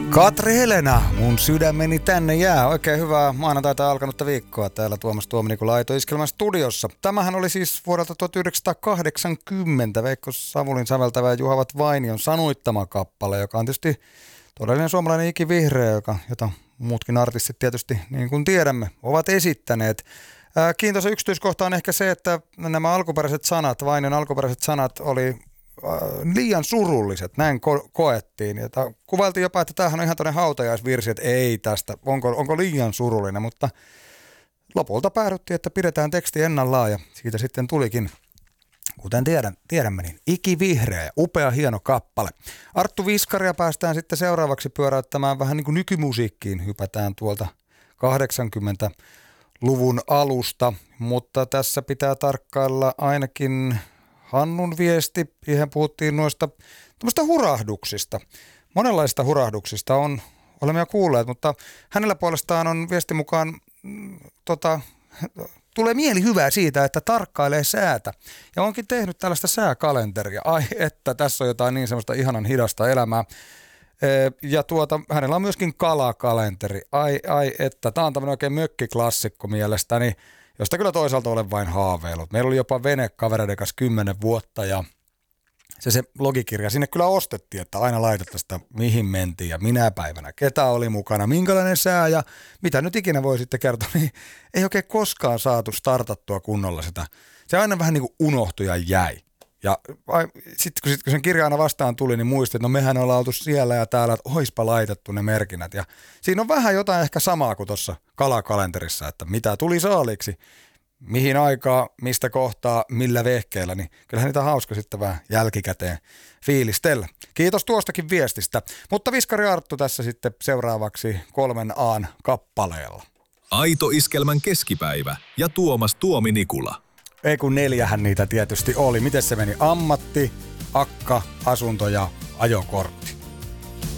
Katri Helena, mun sydämeni tänne jää. Oikein hyvää maanantaita alkanutta viikkoa täällä Tuomas Tuominikula Aito Iskelmän studiossa. Tämähän oli siis vuodelta 1980 Veikko Samulin säveltävä ja Juhavat Vainion sanuittama kappale, joka on tietysti todellinen suomalainen ikivihreä, jota muutkin artistit tietysti, niin kuin tiedämme, ovat esittäneet. Kiintoisa yksityiskohta on ehkä se, että nämä alkuperäiset sanat, Vainion alkuperäiset sanat oli liian surulliset, näin koettiin. Ja kuvailtiin jopa, että tämähän on ihan toinen hautajaisvirsi, että ei tästä, onko liian surullinen, mutta lopulta päädyttiin, että pidetään teksti ennallaan ja siitä sitten tulikin, kuten tiedämme, niin ikivihreä ja upea hieno kappale. Arttu Viskaria päästään sitten seuraavaksi pyöräyttämään vähän niin kuin nykymusiikkiin, hypätään tuolta 80-luvun alusta, mutta tässä pitää tarkkailla ainakin Hannun viesti, siihen puhuttiin noista hurahduksista. Monenlaisista hurahduksista olemme jo kuulleet, mutta hänellä puolestaan on viesti mukaan, tulee mieli hyvää siitä, että tarkkailee säätä. Ja onkin tehnyt tällaista sääkalenteria. Ai että, tässä on jotain niin semmoista ihanan hidasta elämää. Ja hänellä on myöskin kalakalenteri. Ai että, tämä on tämmöinen oikein mökkiklassikko mielestäni, josta kyllä toisaalta olen vain haaveillut. Meillä oli jopa vene kavereiden kanssa 10 vuotta ja se logikirja sinne kyllä ostettiin, että aina laitettaisiin sitä, mihin mentiin ja minä päivänä, ketä oli mukana, minkälainen sää ja mitä nyt ikinä voi sitten kertoa, niin ei oikein koskaan saatu startattua kunnolla sitä. Se aina vähän niin kuin unohtui ja jäi. Ja sitten kun sen kirja aina vastaan tuli, niin muistin, että no mehän ollaan oltu siellä ja täällä, että oispa laitettu ne merkinnät. Ja siinä on vähän jotain ehkä samaa kuin tuossa kalakalenterissa, että mitä tuli saaliksi, mihin aikaa, mistä kohtaa, millä vehkeellä, niin kyllähän niitä on hauska sitten vähän jälkikäteen fiilistellä. Kiitos tuostakin viestistä. Mutta Viskari Arttu tässä sitten seuraavaksi 3A:n kappaleella. Aito Iskelmän keskipäivä ja Tuomas Tuominikula. Ei kun 4 niitä tietysti oli. Miten se meni? Ammatti, akka, asunto ja ajokortti.